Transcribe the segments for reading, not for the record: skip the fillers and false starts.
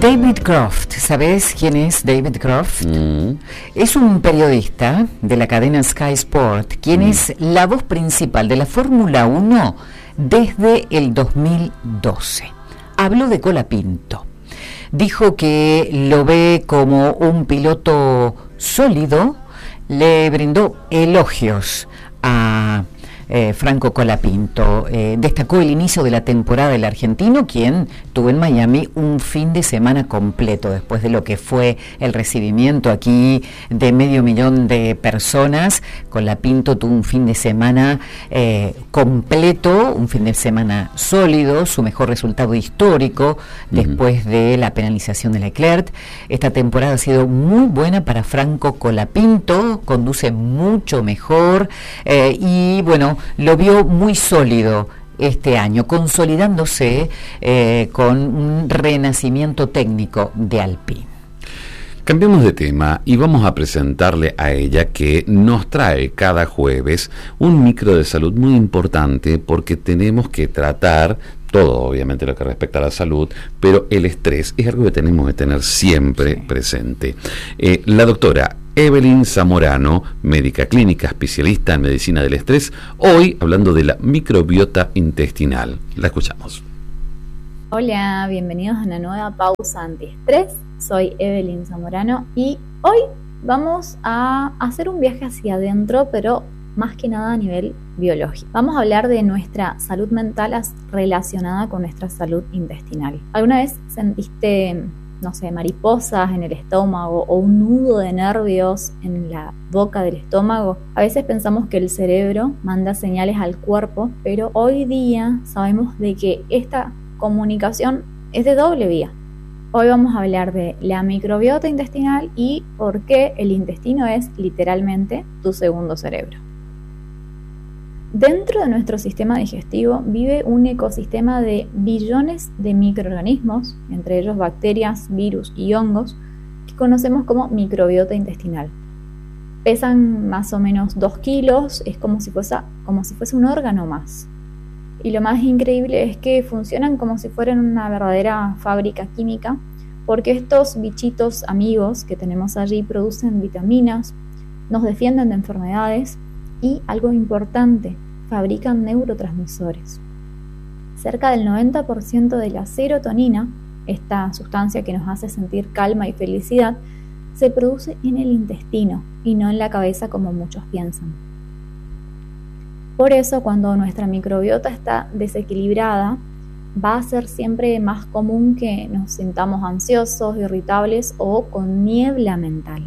David Croft, ¿sabes quién es David Croft? Es un periodista de la cadena Sky Sport, quien es la voz principal de la Fórmula 1 desde el 2012. Habló de Colapinto. Dijo que lo ve como un piloto sólido, le brindó elogios a Franco Colapinto. Destacó el inicio de la temporada del argentino, quien tuvo en Miami un fin de semana completo después de lo que fue el recibimiento aquí de 500.000 de personas. Colapinto tuvo un fin de semana completo, un fin de semana sólido, su mejor resultado histórico después de la penalización de Leclerc. Esta temporada ha sido muy buena para Franco Colapinto, conduce mucho mejor y bueno, lo vio muy sólido este año, consolidándose con un renacimiento técnico de Alpine. Cambiemos de tema y vamos a presentarle a ella, que nos trae cada jueves un micro de salud muy importante, porque tenemos que tratar todo, obviamente, lo que respecta a la salud, pero el estrés es algo que tenemos que tener siempre presente. La doctora Evelyn Zamorano, médica clínica, especialista en medicina del estrés, hoy hablando de la microbiota intestinal. La escuchamos. Hola, bienvenidos a una nueva pausa antiestrés. Soy Evelyn Zamorano y hoy vamos a hacer un viaje hacia adentro, pero más que nada a nivel biológico. Vamos a hablar de nuestra salud mental relacionada con nuestra salud intestinal. ¿Alguna vez sentiste, no sé, mariposas en el estómago o un nudo de nervios en la boca del estómago? A veces pensamos que el cerebro manda señales al cuerpo, pero hoy día sabemos de que esta comunicación es de doble vía. Hoy vamos a hablar de la microbiota intestinal y por qué el intestino es literalmente tu segundo cerebro. Dentro de nuestro sistema digestivo vive un ecosistema de billones de microorganismos, entre ellos bacterias, virus y hongos, que conocemos como microbiota intestinal. Pesan más o menos 2 kilos, es como si fuese un órgano más. Y lo más increíble es que funcionan como si fueran una verdadera fábrica química, porque estos bichitos amigos que tenemos allí producen vitaminas, nos defienden de enfermedades y, algo importante, fabrican neurotransmisores. Cerca del 90% de la serotonina, esta sustancia que nos hace sentir calma y felicidad, se produce en el intestino y no en la cabeza como muchos piensan. Por eso, cuando nuestra microbiota está desequilibrada, va a ser siempre más común que nos sintamos ansiosos, irritables o con niebla mental.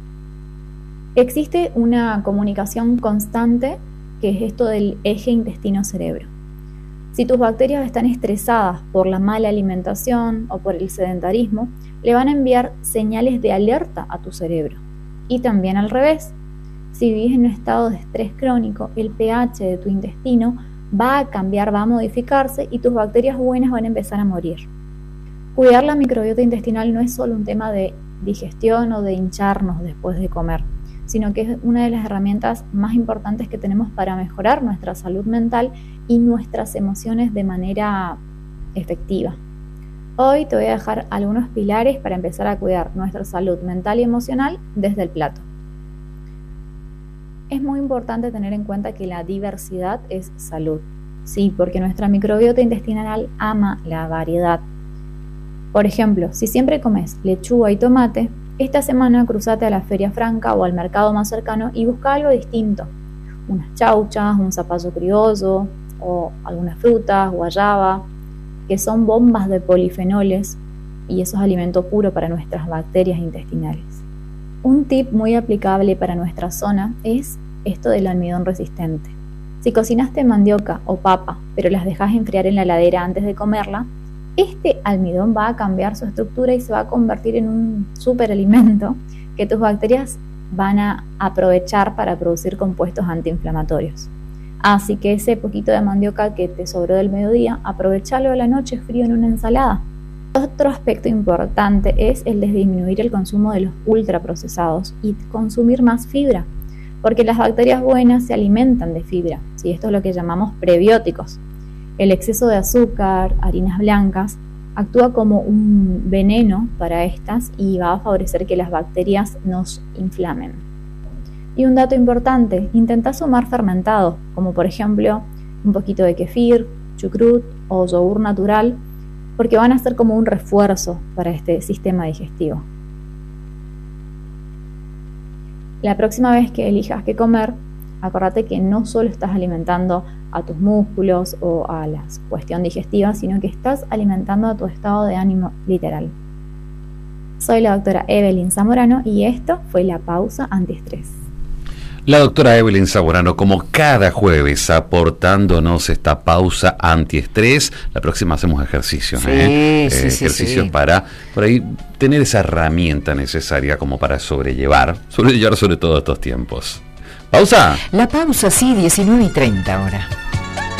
Existe una comunicación constante, que es esto del eje intestino-cerebro. Si tus bacterias están estresadas por la mala alimentación o por el sedentarismo, le van a enviar señales de alerta a tu cerebro. Y también al revés. Si vivís en un estado de estrés crónico, el pH de tu intestino va a cambiar, va a modificarse y tus bacterias buenas van a empezar a morir. Cuidar la microbiota intestinal no es solo un tema de digestión o de hincharnos después de comer, sino que es una de las herramientas más importantes que tenemos para mejorar nuestra salud mental y nuestras emociones de manera efectiva. Hoy te voy a dejar algunos pilares para empezar a cuidar nuestra salud mental y emocional desde el plato. Es muy importante tener en cuenta que la diversidad es salud. Sí, porque nuestra microbiota intestinal ama la variedad. Por ejemplo, si siempre comes lechuga y tomate, esta semana cruzate a la feria franca o al mercado más cercano y busca algo distinto. Unas chauchas, un zapallo criollo o algunas frutas, guayaba, que son bombas de polifenoles y eso es alimento puro para nuestras bacterias intestinales. Un tip muy aplicable para nuestra zona es esto del almidón resistente. Si cocinaste mandioca o papa, pero las dejas enfriar en la heladera antes de comerla, este almidón va a cambiar su estructura y se va a convertir en un superalimento que tus bacterias van a aprovechar para producir compuestos antiinflamatorios. Así que ese poquito de mandioca que te sobró del mediodía, aprovechalo a la noche frío en una ensalada. Otro aspecto importante es el de disminuir el consumo de los ultraprocesados y consumir más fibra, porque las bacterias buenas se alimentan de fibra, ¿sí? Esto es lo que llamamos prebióticos. El exceso de azúcar, harinas blancas, actúa como un veneno para estas y va a favorecer que las bacterias nos inflamen. Y un dato importante, intenta sumar fermentados, como por ejemplo un poquito de kefir, chucrut o yogur natural, porque van a ser como un refuerzo para este sistema digestivo. La próxima vez que elijas qué comer, acordate que no solo estás alimentando a tus músculos o a la cuestión digestiva, sino que estás alimentando a tu estado de ánimo literal. Soy la doctora Evelyn Zamorano y esto fue La Pausa Antiestrés. La doctora Evelyn Zamorano, como cada jueves, aportándonos esta pausa antiestrés. La próxima hacemos ejercicios, ejercicios para, por ahí, tener esa herramienta necesaria como para sobrellevar sobre todo estos tiempos. ¿Pausa? La pausa, sí, 19:30 ahora.